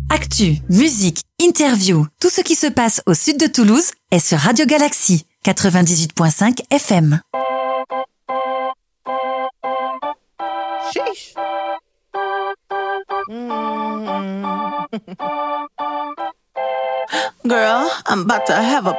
Actu, musique, interview, tout ce qui se passe au sud de Toulouse est sur Radio Galaxy 98.5 FM. Sheesh. Girl, I'm about to have a